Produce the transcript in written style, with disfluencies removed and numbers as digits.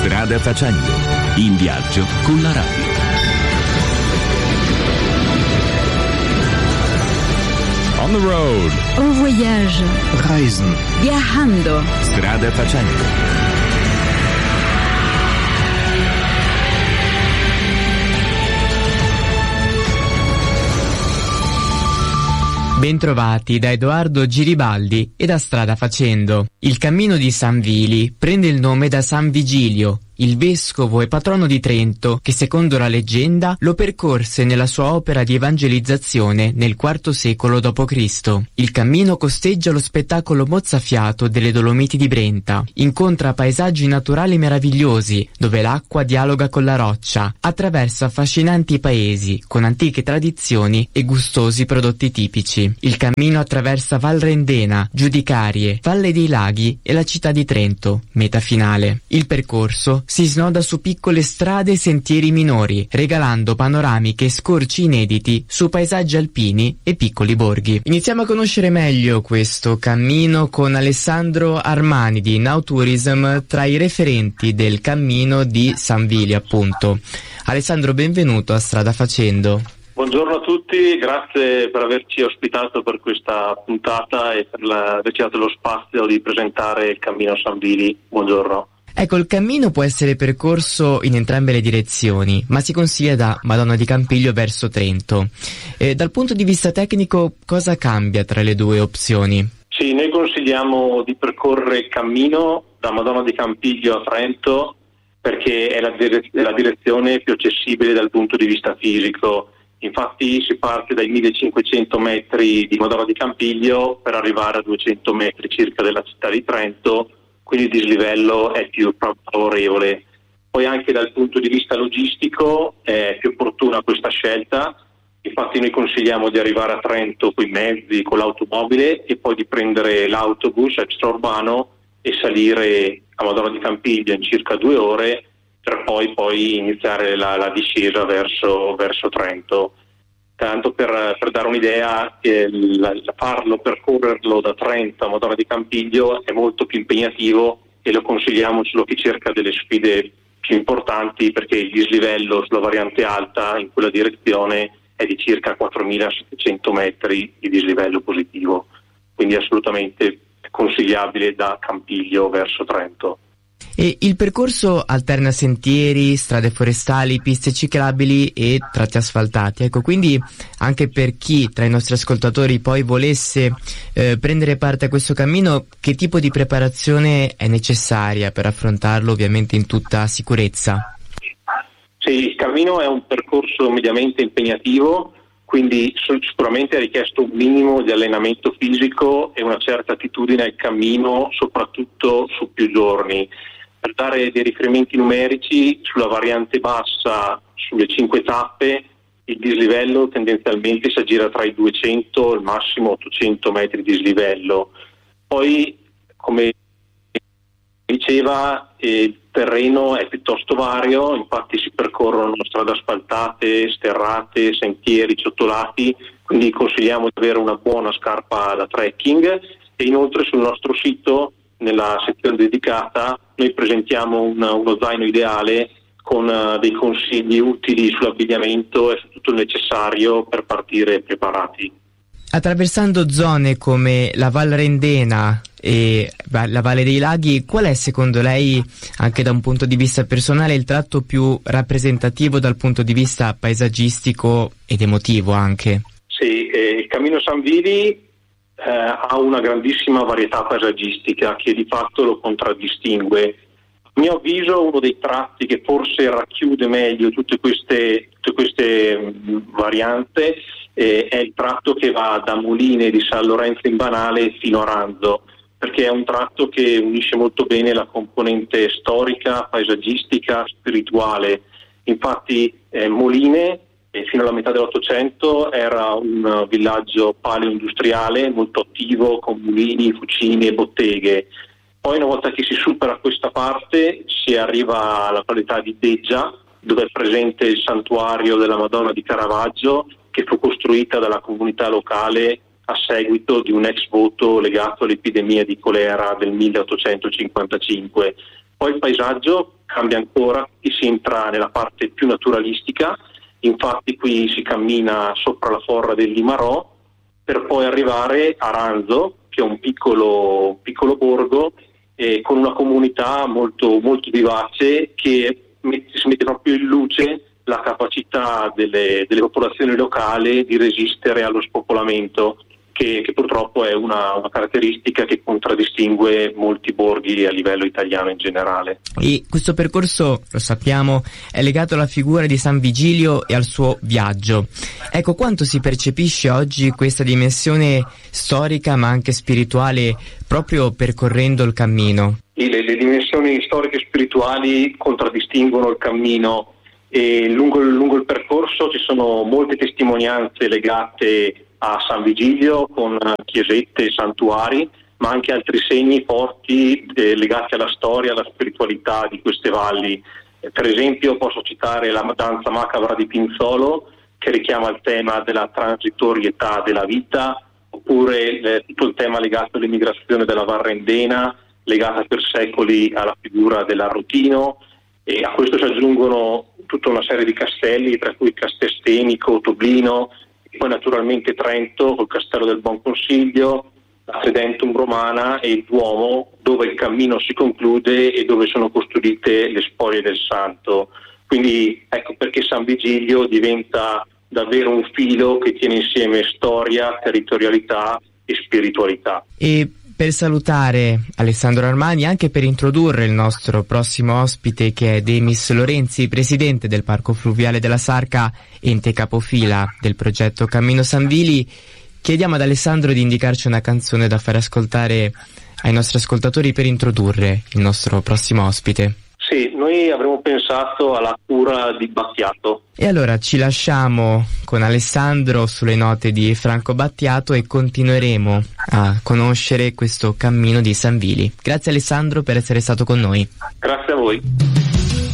Strada facendo, in viaggio con la radio. On the road. En voyage. Reisen. Viajando. Strada facendo. Bentrovati da Edoardo Giribaldi e da Strada Facendo. Il cammino di San Vili prende il nome da San Vigilio, il vescovo e patrono di Trento, che secondo la leggenda lo percorse nella sua opera di evangelizzazione nel IV secolo d.C. Il cammino costeggia lo spettacolo mozzafiato delle Dolomiti di Brenta, incontra paesaggi naturali meravigliosi, dove l'acqua dialoga con la roccia, attraversa affascinanti paesi, con antiche tradizioni e gustosi prodotti tipici. Il cammino attraversa Val Rendena, Giudicarie, Valle dei Laghi e la città di Trento, meta finale. Il percorso si snoda su piccole strade e sentieri minori, regalando panoramiche e scorci inediti su paesaggi alpini e piccoli borghi. Iniziamo a conoscere meglio questo cammino con Alessandro Armani di Now Tourism, tra i referenti del cammino di San Vili, appunto. Alessandro, benvenuto a Strada Facendo. Buongiorno a tutti, grazie per averci ospitato per questa puntata e per averci dato lo spazio di presentare il cammino San Vili. Buongiorno. Ecco, il cammino può essere percorso in entrambe le direzioni, ma si consiglia da Madonna di Campiglio verso Trento. Dal punto di vista tecnico, cosa cambia tra le due opzioni? Sì, noi consigliamo di percorrere il cammino da Madonna di Campiglio a Trento perché è la direzione più accessibile dal punto di vista fisico. Infatti si parte dai 1500 metri di Madonna di Campiglio per arrivare a 200 metri circa della città di Trento, quindi il dislivello è più favorevole. Poi anche dal punto di vista logistico è più opportuna questa scelta, infatti noi consigliamo di arrivare a Trento con i mezzi, con l'automobile e poi di prendere l'autobus extraurbano e salire a Madonna di Campiglio in circa 2 ore per poi iniziare la discesa verso Trento. Tanto per dare un'idea, percorrerlo da Trento a Madonna di Campiglio è molto più impegnativo e lo consigliamo solo chi cerca delle sfide più importanti, perché il dislivello sulla variante alta in quella direzione è di circa 4.700 metri di dislivello positivo, quindi assolutamente consigliabile da Campiglio verso Trento. E il percorso alterna sentieri, strade forestali, piste ciclabili e tratti asfaltati. Ecco, quindi anche per chi tra i nostri ascoltatori poi volesse prendere parte a questo cammino, che tipo di preparazione è necessaria per affrontarlo ovviamente in tutta sicurezza? Sì, il cammino è un percorso mediamente impegnativo, quindi sicuramente è richiesto un minimo di allenamento fisico e una certa attitudine al cammino, soprattutto su più giorni. Per dare dei riferimenti numerici, sulla variante bassa, sulle 5 tappe, il dislivello tendenzialmente si aggira tra i 200 e al massimo 800 metri di dislivello. Poi, come diceva, il terreno è piuttosto vario, infatti si percorrono strade asfaltate, sterrate, sentieri ciotolati, quindi consigliamo di avere una buona scarpa da trekking e inoltre sul nostro sito, nella sezione dedicata, noi presentiamo uno zaino ideale con dei consigli utili sull'abbigliamento e su tutto il necessario per partire preparati. Attraversando zone come la Val Rendena e la Valle dei Laghi, qual è secondo lei, anche da un punto di vista personale, il tratto più rappresentativo dal punto di vista paesaggistico ed emotivo anche? Sì, il Cammino San Vili ha una grandissima varietà paesaggistica che di fatto lo contraddistingue. A mio avviso uno dei tratti che forse racchiude meglio tutte queste varianti è il tratto che va da Moline di San Lorenzo in Banale fino a Ranzo, perché è un tratto che unisce molto bene la componente storica, paesaggistica, spirituale. Infatti Moline fino alla metà dell'Ottocento era un villaggio paleo-industriale molto attivo con mulini, fucine e botteghe. Poi una volta che si supera questa parte si arriva alla qualità di Deggia, dove è presente il santuario della Madonna di Caravaggio, che fu costruita dalla comunità locale a seguito di un ex voto legato all'epidemia di colera del 1855. Poi il paesaggio cambia ancora, qui si entra nella parte più naturalistica, infatti qui si cammina sopra la forra del Limarò per poi arrivare a Ranzo, che è un piccolo borgo con una comunità molto, molto vivace che si mette proprio in luce la capacità delle popolazioni locali di resistere allo spopolamento, che purtroppo è una caratteristica che contraddistingue molti borghi a livello italiano in generale. E questo percorso, lo sappiamo, è legato alla figura di San Vigilio e al suo viaggio. Ecco, quanto si percepisce oggi questa dimensione storica ma anche spirituale proprio percorrendo il cammino? Le dimensioni storiche e spirituali contraddistinguono il cammino e lungo il percorso ci sono molte testimonianze legate a San Vigilio con chiesette e santuari, ma anche altri segni forti legati alla storia, alla spiritualità di queste valli. Per esempio posso citare la danza macabra di Pinzolo, che richiama il tema della transitorietà della vita, oppure tutto il tema legato all'immigrazione della Varrendena, legata per secoli alla figura dell'Arrotino, e a questo si aggiungono tutta una serie di castelli, tra cui Castelstenico, Toblino, e poi naturalmente Trento col Castello del Buon Consiglio, la Sedentum Romana e il Duomo, dove il cammino si conclude e dove sono custodite le spoglie del santo. Quindi ecco perché San Vigilio diventa davvero un filo che tiene insieme storia, territorialità e spiritualità. E per salutare Alessandro Armani, anche per introdurre il nostro prossimo ospite, che è Demis Lorenzi, presidente del Parco Fluviale della Sarca, ente capofila del progetto Cammino San Vili, chiediamo ad Alessandro di indicarci una canzone da fare ascoltare ai nostri ascoltatori per introdurre il nostro prossimo ospite. Sì, noi avremmo pensato alla cura di Battiato. E allora ci lasciamo con Alessandro sulle note di Franco Battiato e continueremo a conoscere questo cammino di San Vili. Grazie Alessandro per essere stato con noi. Grazie a voi.